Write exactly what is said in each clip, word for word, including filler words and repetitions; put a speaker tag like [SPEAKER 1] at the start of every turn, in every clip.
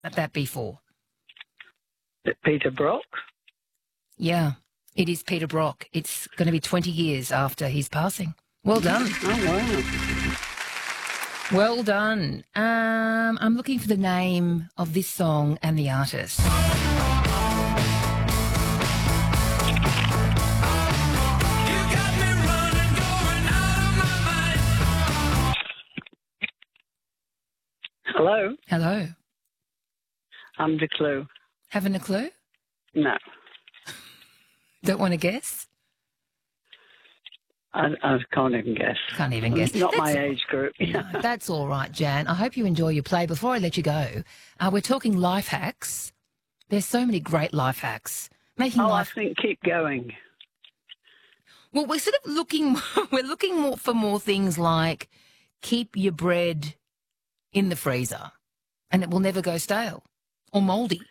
[SPEAKER 1] that be for?
[SPEAKER 2] Peter Brock?
[SPEAKER 1] Yeah, it is Peter Brock. It's going to be twenty years after his passing. Well done.
[SPEAKER 2] Oh,
[SPEAKER 1] wow. Well done. Um, I'm looking for the name of this song and the artist.
[SPEAKER 2] Hello?
[SPEAKER 1] Hello.
[SPEAKER 2] Under clue.
[SPEAKER 1] Having a clue?
[SPEAKER 2] No.
[SPEAKER 1] Don't want to guess?
[SPEAKER 2] I, I can't even guess.
[SPEAKER 1] Can't even guess.
[SPEAKER 2] Not
[SPEAKER 1] That's
[SPEAKER 2] my
[SPEAKER 1] all,
[SPEAKER 2] age group.
[SPEAKER 1] No, that's all right, Jan. I hope you enjoy your play. Before I let you go, uh, we're talking life hacks. There's so many great life hacks. Making
[SPEAKER 2] oh,
[SPEAKER 1] life...
[SPEAKER 2] I think keep going.
[SPEAKER 1] Well, we're sort of looking, we're looking more for more things like keep your bread in the freezer and it will never go stale or mouldy.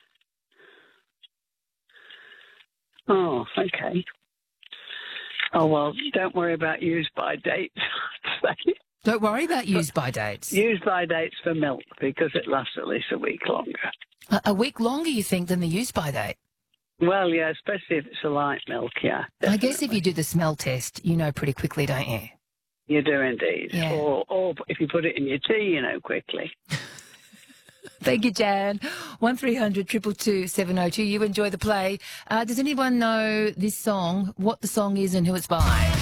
[SPEAKER 2] Oh, okay. Oh, well, don't worry about use-by dates.
[SPEAKER 1] Don't worry about use-by dates.
[SPEAKER 2] Use-by dates for milk because it lasts at least a week longer.
[SPEAKER 1] A, a week longer, you think, than the use-by date?
[SPEAKER 2] Well, yeah, especially if it's a light milk, yeah. Definitely.
[SPEAKER 1] I guess if you do the smell test, you know pretty quickly, don't you?
[SPEAKER 2] You do indeed.
[SPEAKER 1] Yeah.
[SPEAKER 2] Or, or if you put it in your tea, you know quickly.
[SPEAKER 1] Thank you, Jan. one three hundred two two two seven oh two. You enjoy the play. Uh, does anyone know this song, what the song is and who it's by?